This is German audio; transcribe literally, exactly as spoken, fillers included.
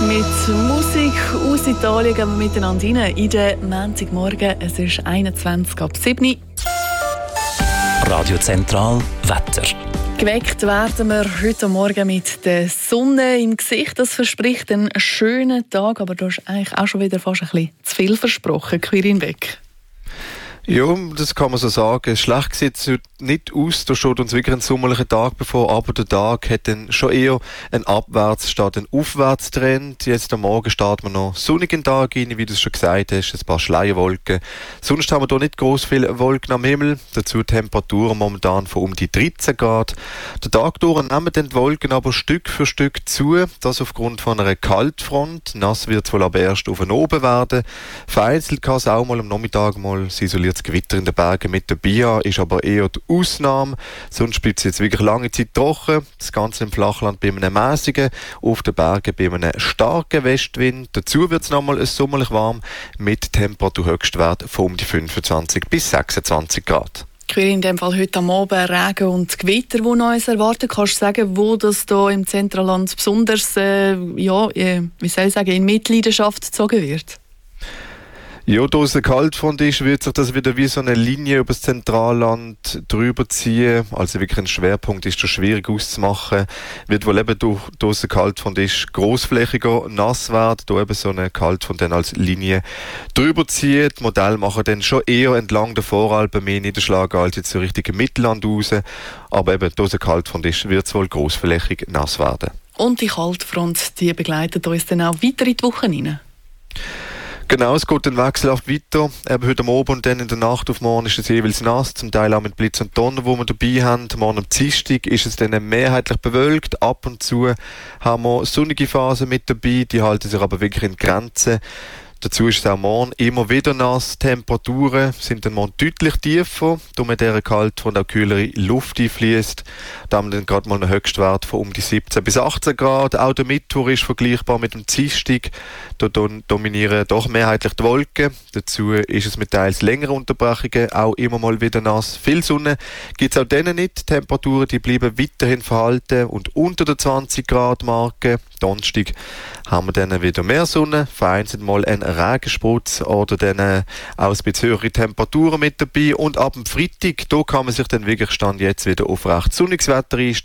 Mit Musik aus Italien gehen wir miteinander rein in den Montagmorgen. Es ist einundzwanzig ab sieben. Radio Zentral Wetter. Geweckt werden wir heute Morgen mit der Sonne im Gesicht. Das verspricht einen schönen Tag, aber du hast eigentlich auch schon wieder fast ein bisschen zu viel versprochen, Quirin Beck. Ja, das kann man so sagen. Schlecht sieht es heute nicht aus. Da steht uns wirklich ein sommerlicher Tag bevor, aber der Tag hat dann schon eher einen Abwärts- statt einen Aufwärtstrend. Jetzt am Morgen starten wir noch sonnigen Tag rein, wie du es schon gesagt hast, ein paar Schleierwolken. Sonst haben wir hier nicht gross viele Wolken am Himmel. Dazu Temperaturen momentan von um die dreizehn Grad. Der Tag durch nehmen dann die Wolken aber Stück für Stück zu. Das aufgrund von einer Kaltfront. Nass wird es wohl aber erst auf den Oben werden. Vereinzelt kann es auch mal am Nachmittag mal isoliert Gewitter in den Bergen mit dabei haben, ist aber eher die Ausnahme. Sonst bleibt es jetzt wirklich lange Zeit trocken. Das Ganze im Flachland bei einem mäßigen, auf den Bergen bei einem starken Westwind. Dazu wird es nochmal sommerlich warm mit Temperaturhöchstwert von um die fünfundzwanzig bis sechsundzwanzig Grad. In dem Fall heute am Abend Regen und Gewitter, die noch uns erwarten. Kannst du sagen, wo das hier im Zentralland besonders äh, ja, äh, wie soll ich sagen, in Mitleidenschaft gezogen wird? Ja, da es eine Kaltfront ist, wird sich das wieder wie so eine Linie über das Zentralland drüber ziehen. Also wirklich ein Schwerpunkt ist schon schwierig auszumachen. Wird wohl eben durch, durch eine Kaltfront ist grossflächiger nass werden, da eben so eine Kaltfront dann als Linie drüber zieht. Die Modelle machen dann schon eher entlang der Voralpen mehr Niederschlag als jetzt so Richtung Mittelland raus. Aber eben durch eine Kaltfront ist, wird es wohl grossflächig nass werden. Und die Kaltfront, die begleitet uns dann auch weiter in die Woche hinein? Genau, es geht dann wechselhaft weiter. Eben heute Abend und dann in der Nacht auf morgen ist es jeweils nass, zum Teil auch mit Blitz und Donner, wo wir dabei haben. Morgen am Dienstag ist es dann mehrheitlich bewölkt. Ab und zu haben wir sonnige Phasen mit dabei, die halten sich aber wirklich in Grenzen. Dazu ist es auch morgen immer wieder nass. Temperaturen sind dann morgen deutlich tiefer, da mit dieser Kaltfront auch kühlere Luft einfließt. Da haben wir dann gerade mal einen Höchstwert von um die siebzehn bis achtzehn Grad. Auch der Mittwoch ist vergleichbar mit dem Dienstag. Da dominieren doch mehrheitlich die Wolken. Dazu ist es mit teils längeren Unterbrechungen auch immer mal wieder nass. Viel Sonne gibt es auch denen nicht. Die Temperaturen die bleiben weiterhin verhalten und unter der zwanzig Grad Marke. Donnerstag haben wir dann wieder mehr Sonne, vereinzelt mal ein Regenspritz oder dann äh, auch ein bisschen höhere Temperaturen mit dabei. Und ab dem Freitag, da kann man sich dann wirklich Stand jetzt wieder auf recht sonniges Wetter einstellen.